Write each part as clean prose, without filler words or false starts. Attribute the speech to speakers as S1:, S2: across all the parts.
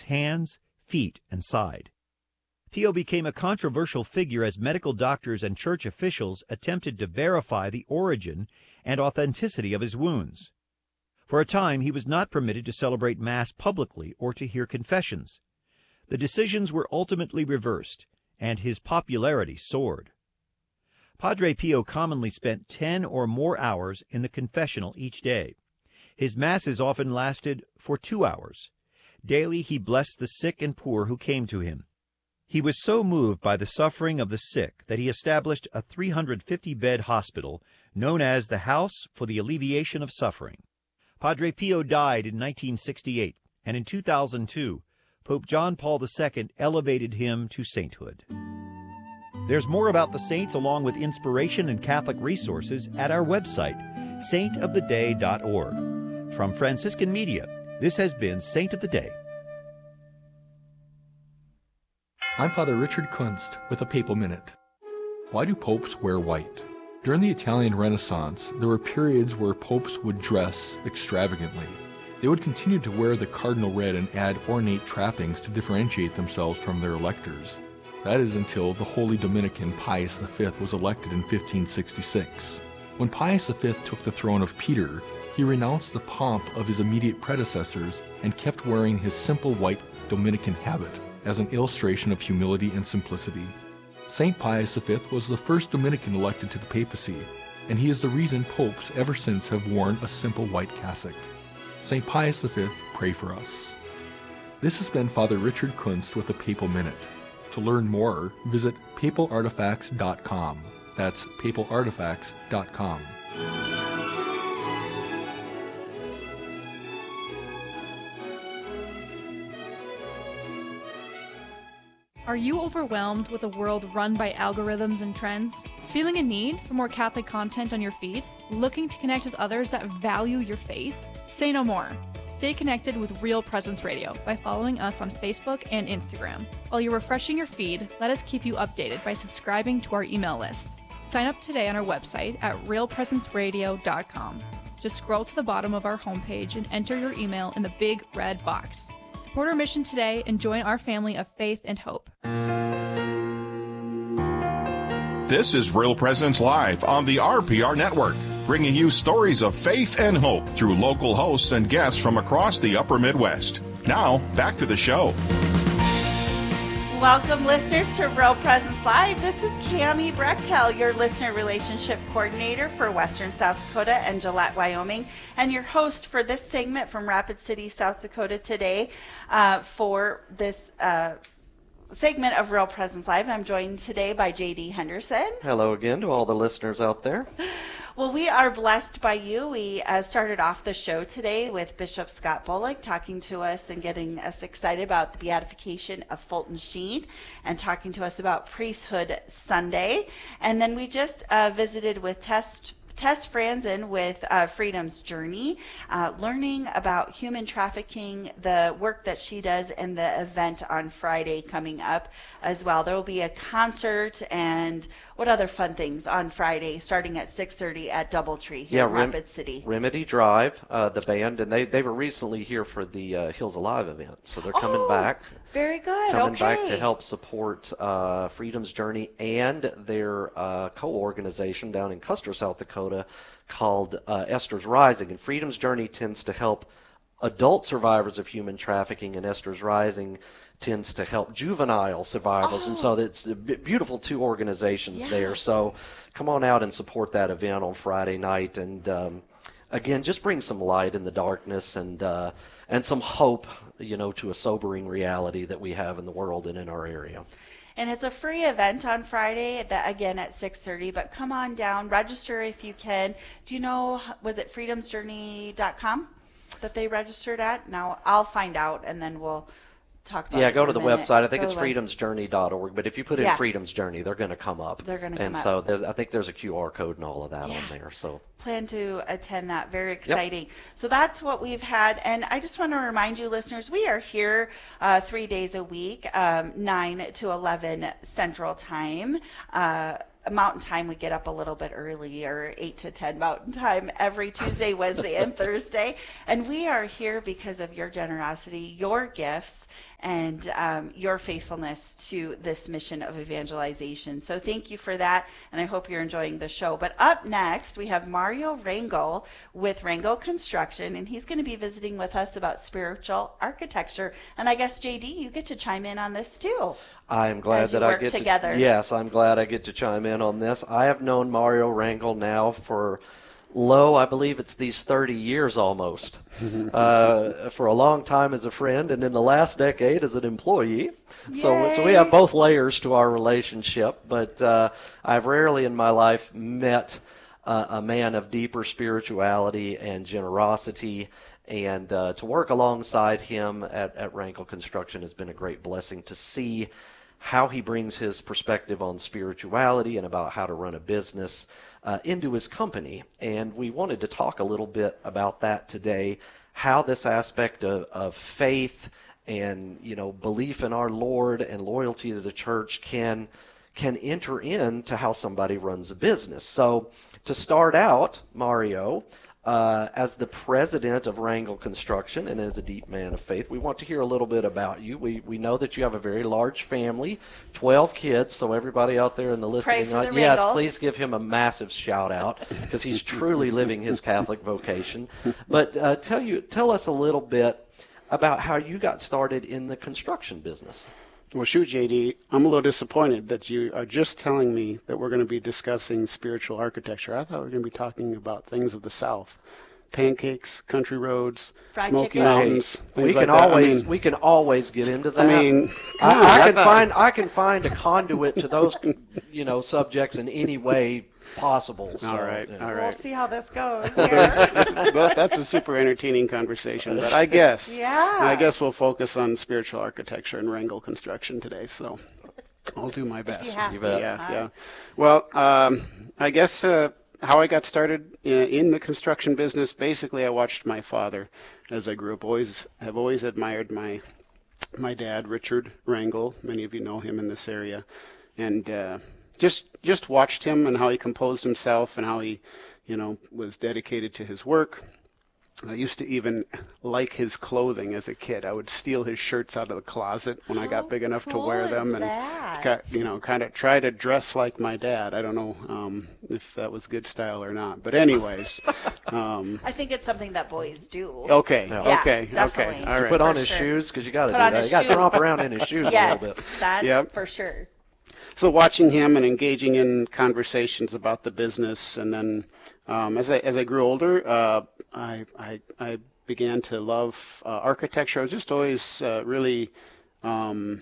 S1: hands, feet, and side. Pio became a controversial figure as medical doctors and church officials attempted to verify the origin and authenticity of his wounds. For a time, he was not permitted to celebrate Mass publicly or to hear confessions. The decisions were ultimately reversed, and his popularity soared. Padre Pio commonly spent 10 or more hours in the confessional each day. His Masses often lasted for 2 hours. Daily he blessed the sick and poor who came to him. He was so moved by the suffering of the sick that he established a 350-bed hospital known as the House for the Alleviation of Suffering. Padre Pio died in 1968, and in 2002, Pope John Paul II elevated him to sainthood. There's more about the saints along with inspiration and Catholic resources at our website, saintoftheday.org. From Franciscan Media, this has been Saint of the Day.
S2: I'm Father Richard Kunst with a Papal Minute. Why do popes wear white? During the Italian Renaissance, there were periods where popes would dress extravagantly. They would continue to wear the cardinal red and add ornate trappings to differentiate themselves from their electors. That is until the Holy Dominican Pius V was elected in 1566. When Pius V took the throne of Peter, he renounced the pomp of his immediate predecessors and kept wearing his simple white Dominican habit as an illustration of humility and simplicity. St. Pius V was the first Dominican elected to the papacy, and he is the reason popes ever since have worn a simple white cassock. St. Pius V, pray for us. This has been Father Richard Kunst with a Papal Minute. To learn more, visit papalartifacts.com. That's papalartifacts.com.
S3: Are you overwhelmed with a world run by algorithms and trends? Feeling a need for more Catholic content on your feed? Looking to connect with others that value your faith? Say no more. Stay connected with Real Presence Radio by following us on Facebook and Instagram. While you're refreshing your feed, let us keep you updated by subscribing to our email list. Sign up today on our website at realpresenceradio.com. Just scroll to the bottom of our homepage and enter your email in the big red box. Support our mission today and join our family of faith and hope.
S4: This is Real Presence Live on the RPR Network, bringing you stories of faith and hope through local hosts and guests from across the upper Midwest. Now, back to the show.
S5: Welcome, listeners, to Real Presence Live. This is Cammie Brechtel, your listener relationship coordinator for Western South Dakota and Gillette, Wyoming, and your host for this segment from Rapid City, South Dakota today for this segment of Real Presence Live. And I'm joined today by J.D. Henderson.
S6: Hello again to all the listeners out there.
S5: Well, we are blessed by you. We started off the show today with Bishop Scott Bullock talking to us and getting us excited about the beatification of Fulton Sheen and talking to us about Priesthood Sunday. And then we just visited with Tess Franzen with Freedom's Journey, learning about human trafficking, the work that she does, and the event on Friday coming up as well. There will be a concert and what other fun things on Friday starting at 6:30 at Doubletree here in Rapid City.
S6: Remedy Drive, the band, and they were recently here for the Hills Alive event, so they're coming back.
S5: Very good.
S6: Coming back to help support Freedom's Journey and their co-organization down in Custer, South Dakota, called Esther's Rising. And Freedom's Journey tends to help adult survivors of human trafficking, and Esther's Rising tends to help juvenile survivors. And so it's beautiful two organizations there. So come on out and support that event on Friday night. And again, just bring some light in the darkness and some hope, to a sobering reality that we have in the world and in our area.
S5: And it's a free event on Friday, again at 6:30. But come on down, register if you can. Do you know, was it freedomsjourney.com that they registered at? Now, I'll find out, and then we'll talk about it.
S6: Yeah, go to the website. I think it's freedomsjourney.org. But if you put in Freedom's Journey, they're going to come up.
S5: They're going to come up.
S6: And so I think there's a QR code and all of that on there. So
S5: plan to attend that. Very exciting. Yep. So that's what we've had. And I just want to remind you, listeners, we are here 3 days a week, 9 to 11 Central Time. Mountain Time, we get up a little bit early, or 8 to 10 Mountain Time every Tuesday, Wednesday, and Thursday. And we are here because of your generosity, your gifts, and your faithfulness to this mission of evangelization. So thank you for that, and I hope you're enjoying the show. But up next, we have Mario Rangel with Rangel Construction, and he's going to be visiting with us about spiritual architecture. And I guess, JD, you get to chime in on this too.
S6: I'm glad that I get
S5: together.
S6: Yes, I'm glad I get to chime in on this. I have known Mario Rangel now for I believe it's these 30 years almost. For a long time as a friend, and in the last decade as an employee. So we have both layers to our relationship. But I've rarely in my life met a man of deeper spirituality and generosity. And to work alongside him at Rangel Construction has been a great blessing to see how he brings his perspective on spirituality and about how to run a business into his company. And we wanted to talk a little bit about that today, how this aspect of faith and, belief in our Lord and loyalty to the church can enter into how somebody runs a business. So to start out, Mario, as the president of Rangel Construction and as a deep man of faith, we want to hear a little bit about you. We know that you have a very large family, 12 kids, so everybody out there in the listening, yes, please give him a massive shout out because he's truly living his Catholic vocation. But tell us a little bit about how you got started in the construction business.
S7: Well, shoot, JD, I'm a little disappointed that you are just telling me that we're going to be discussing spiritual architecture. I thought we were going to be talking about things of the South. Pancakes, country roads,
S5: fried
S7: Smoky
S5: chicken.
S7: Mountains.
S6: We
S7: can
S6: always get into that. I can find a conduit to those subjects in any way possible. So,
S7: all right.
S5: We'll see how this goes.
S7: That's a super entertaining conversation, but I guess we'll focus on spiritual architecture and Rangel Construction today. So I'll do my best.
S6: You bet.
S7: Yeah. Well, I guess how I got started in the construction business. Basically, I watched my father as I grew up. Have always admired my dad, Richard Rangel. Many of you know him in this area, and just watched him and how he composed himself and how he, was dedicated to his work. I used to even like his clothing as a kid. I would steal his shirts out of the closet when I got big enough to wear them, and kind of try to dress like my dad. I don't know if that was good style or not, but anyways,
S5: I think it's something that boys do.
S7: Okay,
S5: definitely.
S7: All right.
S6: Put on his shoes because you got to do that. You got to tromp around in his shoes a little bit.
S5: That for sure.
S7: So watching him and engaging in conversations about the business, and then as I grew older, I began to love architecture. I was just always really, in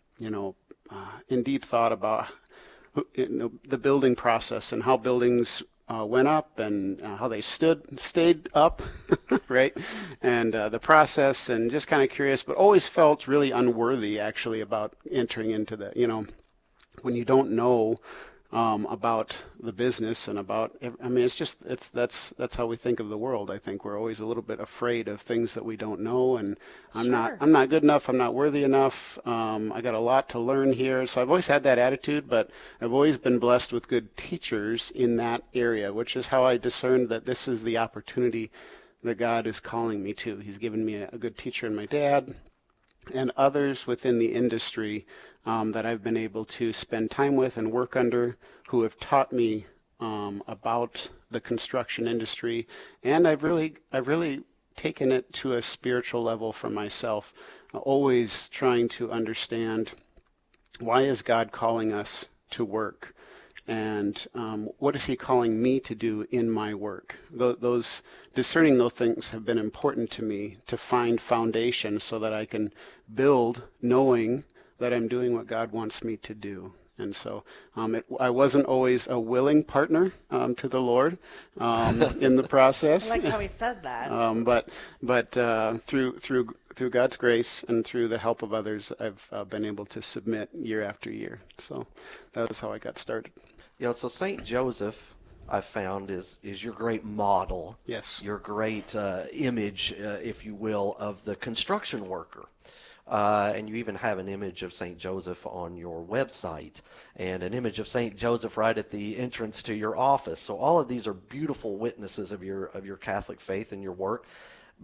S7: deep thought about the building process and how buildings went up and how they stayed up, right? And the process, and just kind of curious, but always felt really unworthy actually about entering into the, when you don't know about the business and about, that's how we think of the world. I think we're always a little bit afraid of things that we don't know, and I'm not good enough, I'm not worthy enough. I got a lot to learn here. So I've always had that attitude, but I've always been blessed with good teachers in that area, which is how I discerned that this is the opportunity that God is calling me to. He's given me a good teacher in my dad and others within the industry that I've been able to spend time with and work under, who have taught me about the construction industry, and I've really taken it to a spiritual level for myself, always trying to understand, why is God calling us to work, and what is He calling me to do in my work? Those discerning those things have been important to me to find foundation so that I can build knowing that I'm doing what God wants me to do. And so I wasn't always a willing partner to the Lord in the process.
S5: I like how he said that.
S7: But through God's grace and through the help of others, I've been able to submit year after year. So that was how I got started.
S6: So St. Joseph, I found, is your great model.
S7: Yes.
S6: Your great image, if you will, of the construction worker. And you even have an image of St. Joseph on your website and an image of St. Joseph right at the entrance to your office. So all of these are beautiful witnesses of your Catholic faith and your work. But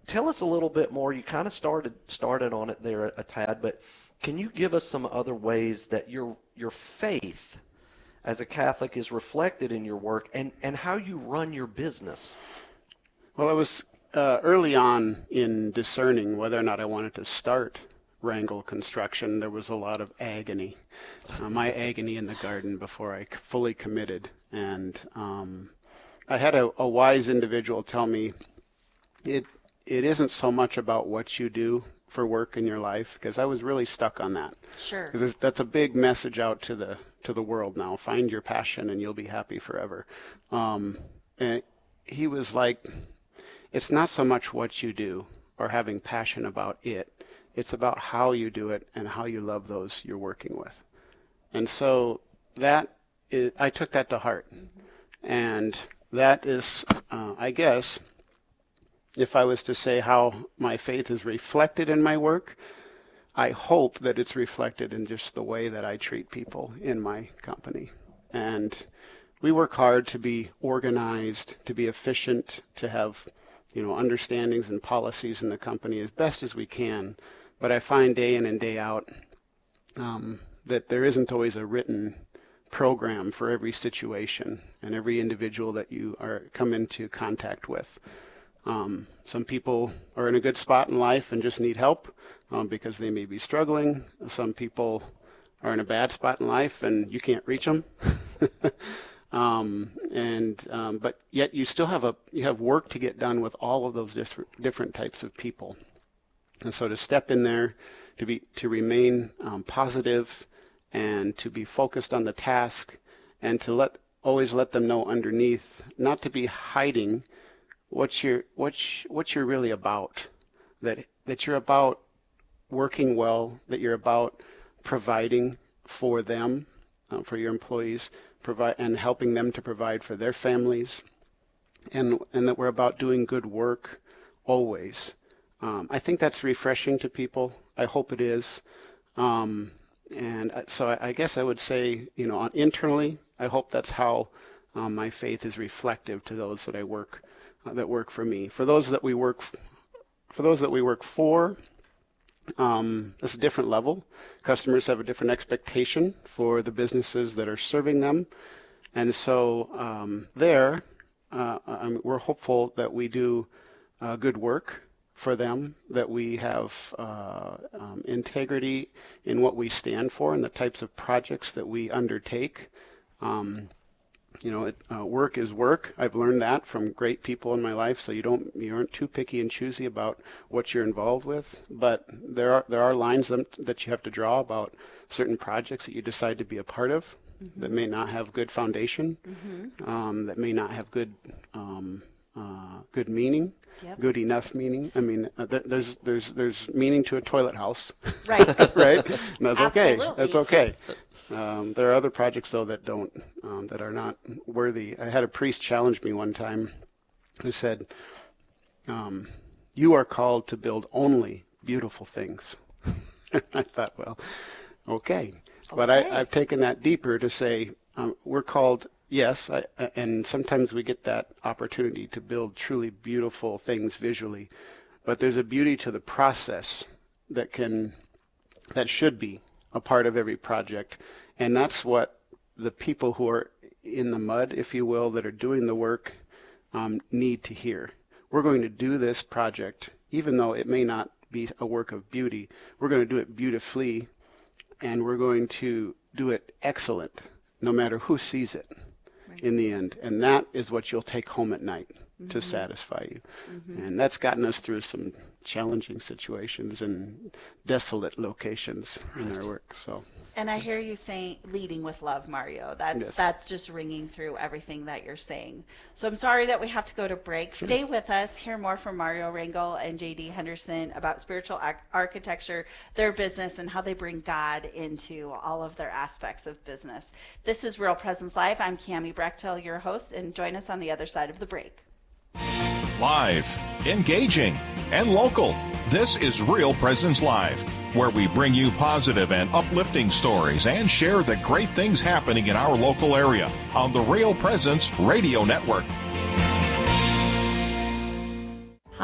S6: tell us a little bit more. You kind of started on it there a tad, but can you give us some other ways that your faith as a Catholic is reflected in your work and how you run your business?
S7: Well, I was early on in discerning whether or not I wanted to start Wrangell Construction. There was a lot of agony, my agony in the garden before I fully committed. And I had a wise individual tell me it isn't so much about what you do for work in your life, because I was really stuck on that.
S5: Sure.
S7: That's a big message out to the world now. Find your passion and you'll be happy forever. And he was like, it's not so much what you do or having passion about it. It's about how you do it and how you love those you're working with. And so I took that to heart. And that is, I guess, if I was to say how my faith is reflected in my work, I hope that it's reflected in just the way that I treat people in my company. And we work hard to be organized, to be efficient, to have, understandings and policies in the company as best as we can. But I find day in and day out that there isn't always a written program for every situation and every individual that you come into contact with. Some people are in a good spot in life and just need help because they may be struggling. Some people are in a bad spot in life and you can't reach them. But yet you still have work to get done with all of those different types of people. And so to step in there, to remain positive, and to be focused on the task, and to always let them know underneath, not to be hiding what you're really about, that you're about working well, that you're about providing for them, for your employees, and helping them to provide for their families, and that we're about doing good work always. I think that's refreshing to people. I hope it is. So I guess I would say, internally, I hope that's how my faith is reflective to those that I work that work for me. For those that we work for, it's a different level. Customers have a different expectation for the businesses that are serving them, and so we're hopeful that we do good work for them, that we have integrity in what we stand for and the types of projects that we undertake. Work is work. I've learned that from great people in my life. So you aren't too picky and choosy about what you're involved with. But there are lines that you have to draw about certain projects that you decide to be a part of, mm-hmm. that may not have good foundation, mm-hmm. That may not have good meaning. Yep. Good enough meaning. I mean, there's meaning to a toilet house,
S5: right?
S7: Right, and that's okay. That's okay. There are other projects though that don't, that are not worthy. I had a priest challenge me one time, who said, "You are called to build only beautiful things." I thought, well, okay, but I've taken that deeper to say we're called. Yes, and sometimes we get that opportunity to build truly beautiful things visually, but there's a beauty to the process that should be a part of every project, and that's what the people who are in the mud, if you will, that are doing the work need to hear. We're going to do this project, even though it may not be a work of beauty. We're going to do it beautifully, and we're going to do it excellent, no matter who sees it. In the end, and that is what you'll take home at night, mm-hmm. to satisfy you. Mm-hmm. And that's gotten us through some challenging situations and desolate locations in our work. So,
S5: and I hear you saying leading with love, Mario. That's just ringing through everything that you're saying. So I'm sorry that we have to go to break. Sure. Stay with us. Hear more from Mario Wrangell and J.D. Henderson about spiritual architecture, their business, and how they bring God into all of their aspects of business. This is Real Presence Live. I'm Cammie Brechtel, your host, and join us on the other side of the break.
S4: Live, engaging, and local. This is Real Presence Live, where we bring you positive and uplifting stories and share the great things happening in our local area on the Real Presence Radio Network.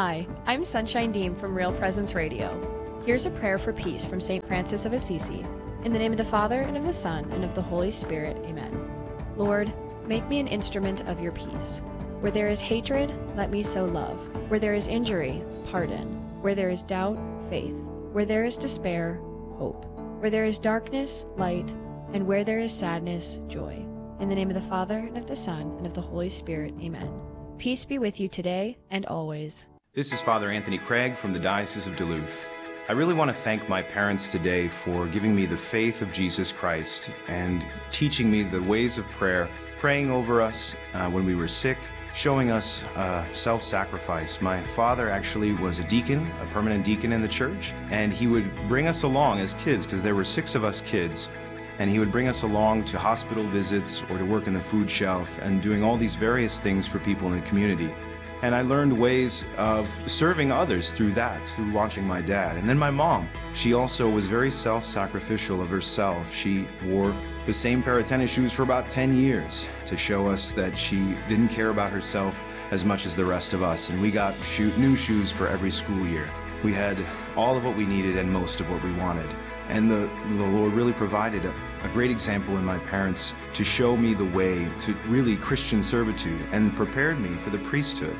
S8: Hi, I'm Sunshine Deem from Real Presence Radio. Here's a prayer for peace from St. Francis of Assisi. In the name of the Father, and of the Son, and of the Holy Spirit. Amen. Lord, make me an instrument of your peace. Where there is hatred, let me sow love. Where there is injury, pardon. Where there is doubt, faith. Where there is despair, hope. Where there is darkness, light. And where there is sadness, joy. In the name of the Father, and of the Son, and of the Holy Spirit. Amen. Peace be with you today and always.
S9: This is Father Anthony Craig from the Diocese of Duluth. I really want to thank my parents today for giving me the faith of Jesus Christ and teaching me the ways of prayer, praying over us when we were sick, showing us self-sacrifice. My father actually was a deacon, a permanent deacon in the church, and he would bring us along as kids, because there were 6 of us kids, and he would bring us along to hospital visits or to work in the food shelf and doing all these various things for people in the community. And I learned ways of serving others through that, through watching my dad. And then my mom, she also was very self-sacrificial of herself. She wore the same pair of tennis shoes for about 10 years to show us that she didn't care about herself as much as the rest of us. And we got new shoes for every school year. We had all of what we needed and most of what we wanted. And the Lord really provided a great example in my parents to show me the way to really Christian servitude and prepared me for the priesthood.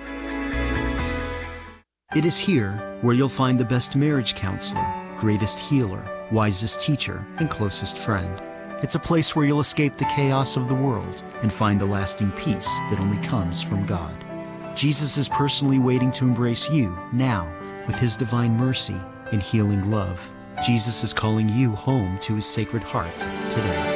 S10: It is here where you'll find the best marriage counselor, greatest healer, wisest teacher, and closest friend. It's a place where you'll escape the chaos of the world and find the lasting peace that only comes from God. Jesus is personally waiting to embrace you now with his divine mercy and healing love. Jesus is calling you home to his Sacred Heart today.